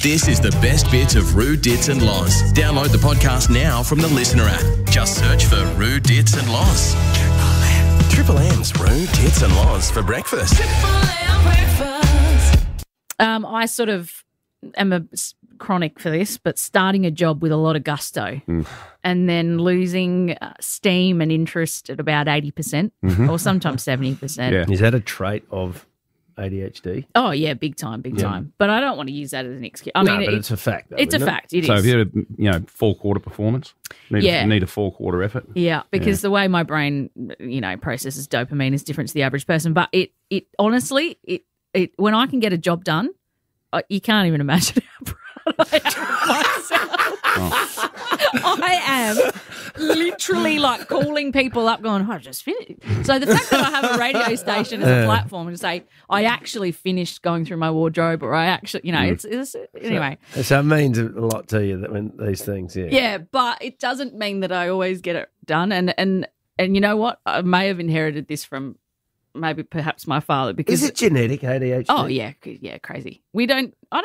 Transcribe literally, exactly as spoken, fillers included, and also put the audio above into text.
This is the best bits of Roo, Dits and Loz. Download the podcast now from the Listener app. Just search for Roo, Dits and Loz. Triple M. Triple M's Roo, Dits and Loz for breakfast. Triple M breakfast. Um, I sort of am a s- chronic for this, but starting a job with a lot of gusto Mm. and then losing uh, steam and interest at about eighty percent Mm-hmm. or sometimes seventy percent. Yeah. Is that a trait of A D H D? Oh, yeah, big time, big time. But I don't want to use that as an excuse. I no, mean, but it- it's a fact. Though, it's a isn't it? fact. It is. So if you had a you know four quarter performance, need Yeah. a, need a four quarter effort. Yeah, because the way my brain, you know, processes dopamine is different to the average person. But it, it honestly, it, it when I can get a job done, uh, you can't even imagine how proud I am of myself. I am literally like calling people up, going, "Oh, I just finished." So the fact that I have a radio station as a platform and say I actually finished going through my wardrobe, or I actually, you know, it's, it's anyway. So it means a lot to you that when these things, yeah. Yeah, but it doesn't mean that I always get it done. And and and you know what? I may have inherited this from maybe perhaps my father because Is it genetic A D H D? oh yeah, c- yeah, crazy. We don't. I